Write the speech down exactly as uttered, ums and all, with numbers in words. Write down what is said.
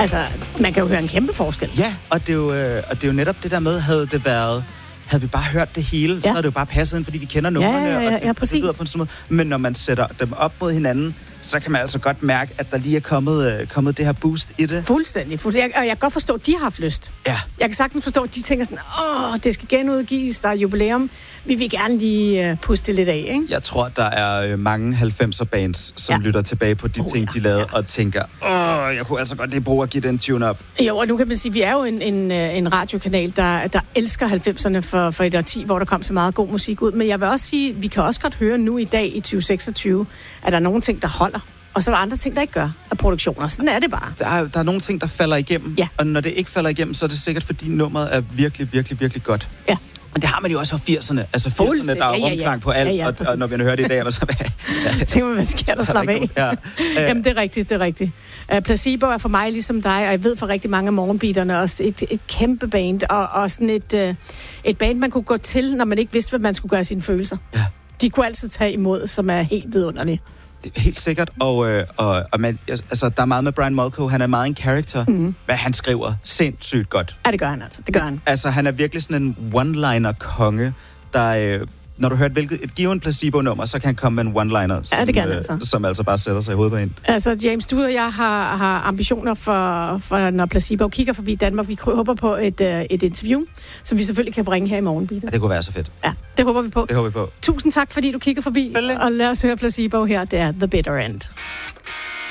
Altså, man kan jo høre en kæmpe forskel. Ja, og det er jo, øh, og det er jo netop det der med, havde det været... Havde vi bare hørt det hele, ja. så havde det jo bare passet ind, fordi vi kender numrene, ja, ja, ja, ja, og det, præcis. det lyder på en sådan måde. Men når man sætter dem op mod hinanden, så kan man altså godt mærke, at der lige er kommet, øh, kommet det her boost i det. Fuldstændig. Og jeg, og jeg kan godt forstå, at de har haft lyst. Ja. Jeg kan sagtens forstå, at de tænker sådan, åh, det skal genudgives, der er jubilæum. Vi vil gerne lige uh, puste lidt af, ikke? Jeg tror, der er øh, mange halvfemser bands, som ja. lytter tilbage på de oh, ting, ja. de lavede, ja. og tænker, åh, jeg kunne altså godt lige bruge at give den tune-up. Jo, og nu kan man sige, at vi er jo en, en, en radiokanal, der, der elsker halvfemserne for, for et årti, hvor der kom så meget god musik ud. Men jeg vil også sige, at vi kan også godt høre nu i dag i tyve seksogtyve, at der er nogle ting, der holder. Og så er der andre ting, der ikke gør af produktioner. Sådan er det bare. Der er, der er nogle ting, der falder igennem. Ja. Og når det ikke falder igennem, så er det sikkert, fordi nummeret er virkelig, virkelig, virkelig godt. Ja. Men det har man jo også fra firserne. Altså firserne, der er ja, ja, rumklang ja. på alt. Ja, ja, og, og når vi hører det i dag, er så... ja. Tænker man, hvad sker der? Slap af. Ja. Jamen, det er rigtigt, det er rigtigt. Uh, Placebo er for mig ligesom dig, og jeg ved for rigtig mange af morgenbeaterne også et, et kæmpe band, og, og sådan et, uh, et band, man kunne gå til, når man ikke vidste, hvad man skulle gøre af sine følelser. Ja. De kunne altid tage imod, som er helt vidunderlige. Helt sikkert, og, øh, og, og man, altså, der er meget med Brian Molko. Han er meget en character, mm. hvad han skriver sindssygt godt. Ja, det gør han altså. Det gør han. Altså, han er virkelig sådan en one-liner-konge, der... Øh, når du hører et, hvilket, et givet Placebo-nummer, så kan han komme med en one-liner, som, ja, det kan øh, altså. som altså bare sætter sig i hovedet på en. Altså, James, du og jeg har, har ambitioner for, for, når Placebo kigger forbi Danmark. Vi håber på et, uh, et interview, som vi selvfølgelig kan bringe her i morgenbeatet. Ja, det kunne være så fedt. Ja, det håber vi på. Det håber vi på. Tusind tak, fordi du kigger forbi, Følge. og lad os høre Placebo her. Det er The Bitter End.